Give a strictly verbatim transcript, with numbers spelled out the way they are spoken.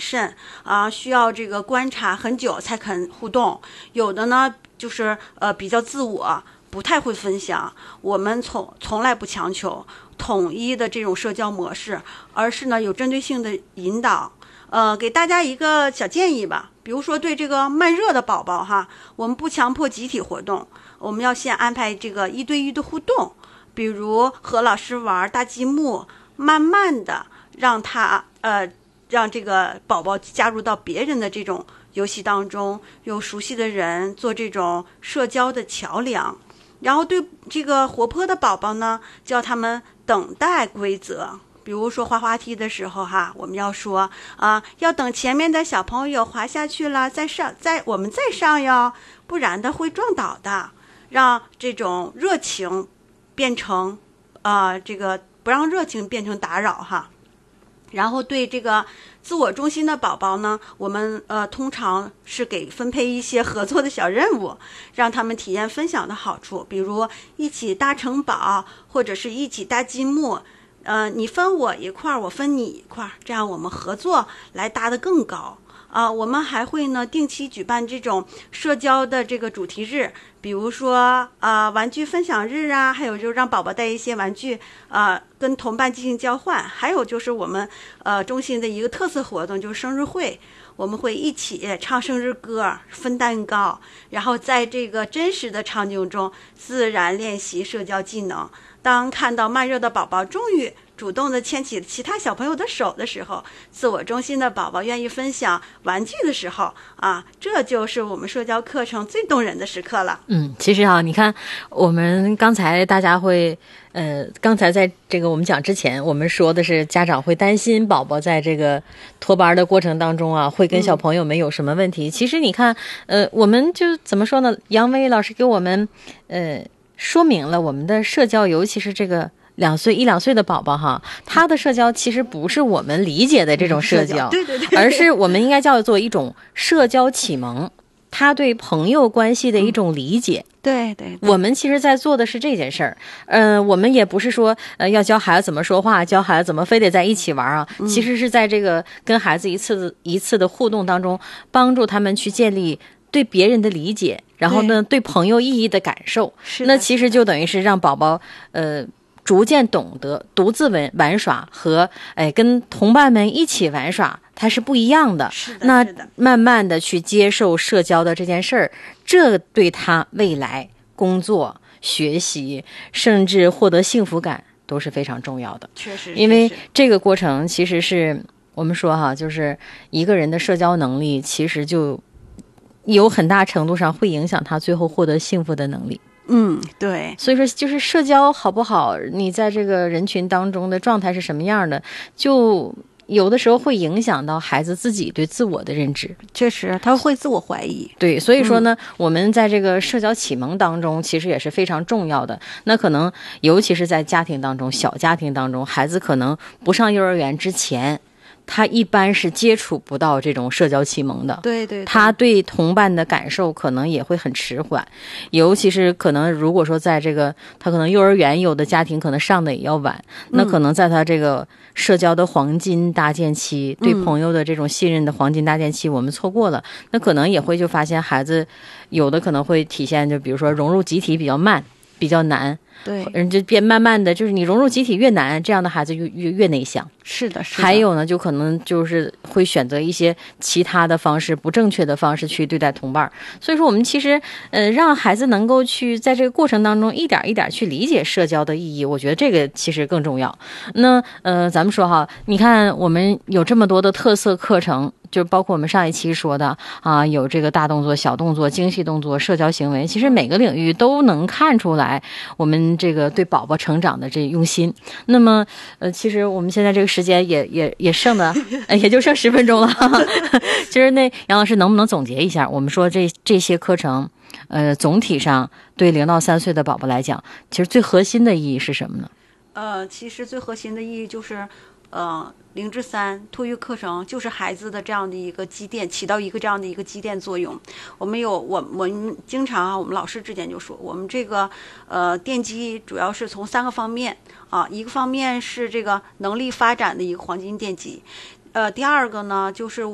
慎啊，需要这个观察很久才肯互动。有的呢就是呃比较自我，不太会分享。我们从从来不强求统一的这种社交模式，而是呢有针对性的引导。呃，给大家一个小建议吧，比如说对这个慢热的宝宝哈，我们不强迫集体活动，我们要先安排这个一对一的互动，比如和老师玩大积木，慢慢的让他呃让这个宝宝加入到别人的这种游戏当中，有熟悉的人做这种社交的桥梁。然后对这个活泼的宝宝呢，教他们等待规则。比如说滑滑梯的时候哈，我们要说啊，要等前面的小朋友滑下去了再上，再我们再上哟，不然的会撞倒的。让这种热情变成呃这个不让热情变成打扰哈。然后对这个自我中心的宝宝呢，我们呃通常是给分配一些合作的小任务，让他们体验分享的好处，比如一起搭城堡，或者是一起搭积木。呃，你分我一块儿，我分你一块儿，这样我们合作来搭得更高啊、呃。我们还会呢定期举办这种社交的这个主题日，比如说啊、呃、玩具分享日啊，还有就是让宝宝带一些玩具啊、呃、跟同伴进行交换，还有就是我们呃中心的一个特色活动就是生日会。我们会一起唱生日歌，分蛋糕，然后在这个真实的场景中自然练习社交技能。当看到慢热的宝宝终于主动地牵起其他小朋友的手的时候，自我中心的宝宝愿意分享玩具的时候啊，这就是我们社交课程最动人的时刻了。 嗯，其实啊，你看我们刚才大家会呃，刚才在这个我们讲之前，我们说的是家长会担心宝宝在这个托班的过程当中啊，会跟小朋友们有什么问题。嗯、其实你看，呃，我们就怎么说呢？杨威老师给我们呃说明了我们的社交，尤其是这个两岁一两岁的宝宝哈，他的社交其实不是我们理解的这种社交， 对对对， 而是我们应该叫做一种社交启蒙。他对朋友关系的一种理解， 嗯、对, 对对，我们其实在做的是这件事儿。呃，我们也不是说呃要教孩子怎么说话，教孩子怎么非得在一起玩啊， 嗯、 其实是在这个跟孩子一次一次的互动当中，帮助他们去建立对别人的理解，然后呢对朋友意义的感受。那其实就等于是让宝宝呃。逐渐懂得独自玩玩耍和哎跟同伴们一起玩耍，它是不一样的。 是的， 那慢慢的去接受社交的这件事儿，这对他未来工作、学习，甚至获得幸福感都是非常重要的。 确实， 因为这个过程其实是我们说哈，就是一个人的社交能力，其实就有很大程度上会影响他最后获得幸福的能力。 嗯，对， 所以说就是社交好不好，你在这个人群当中的状态是什么样的，就有的时候会影响到孩子自己对自我的认知。 确实他会自我怀疑。 对，所以说呢、嗯、我们在这个社交启蒙当中其实也是非常重要的。那可能尤其是在家庭当中，小家庭当中，孩子可能不上幼儿园之前，他一般是接触不到这种社交启蒙的， 对 对, 对， 他对同伴的感受可能也会很迟缓，尤其是可能如果说在这个他可能幼儿园有的家庭可能上的也要晚、嗯、那可能在他这个社交的黄金搭建期、嗯、对朋友的这种信任的黄金搭建期我们错过了，那可能也会就发现孩子有的可能会体现就比如说融入集体比较慢比较难， 对， 人就变慢慢的就是你融入集体越难，这样的孩子越越越内向。 是的，是的。 还有呢，就可能就是会选择一些其他的方式，不正确的方式去对待同伴。所以说，我们其实呃让孩子能够去在这个过程当中一点一点去理解社交的意义，我觉得这个其实更重要。那呃，咱们说哈，你看我们有这么多的特色课程。就包括我们上一期说的啊，有这个大动作、小动作、精细动作、社交行为，其实每个领域都能看出来我们这个对宝宝成长的这用心。那么，呃，其实我们现在这个时间也也也剩的，也就剩十分钟了。其实那杨老师能不能总结一下，我们说这这些课程，呃，总体上对零到三岁的宝宝来讲，其实最核心的意义是什么呢？ 呃，其实最核心的意义就是，呃。零至三托育课程就是孩子的这样的一个积淀，起到一个这样的一个积淀作用。我们有我我们经常啊，我们老师之间就说，我们这个呃奠基主要是从三个方面啊，一个方面是这个能力发展的一个黄金奠基，呃，第二个呢就是